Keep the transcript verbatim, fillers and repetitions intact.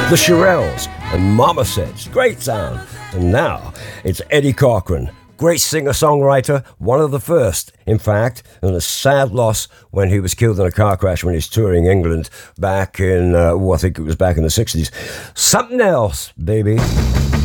The Shirelles and Mama Says. Great sound. And now it's Eddie Cochran. Great singer-songwriter, one of the first, in fact, and a sad loss when he was killed in a car crash when he was touring England back in, uh, oh, I think it was back in the sixties. Something else, baby.